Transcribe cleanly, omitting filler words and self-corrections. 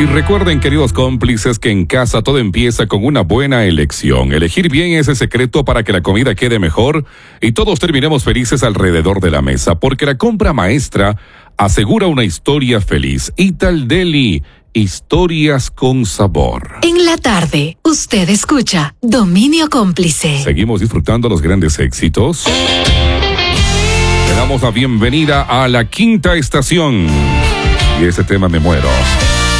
Y recuerden, queridos cómplices, que en casa todo empieza con una buena elección. Elegir bien es el secreto para que la comida quede mejor y todos terminemos felices alrededor de la mesa, porque la compra maestra asegura una historia feliz. Ital Deli, historias con sabor. En la tarde, usted escucha Dominio Cómplice. Seguimos disfrutando los grandes éxitos. Le damos la bienvenida a la quinta estación. Y ese tema me muero.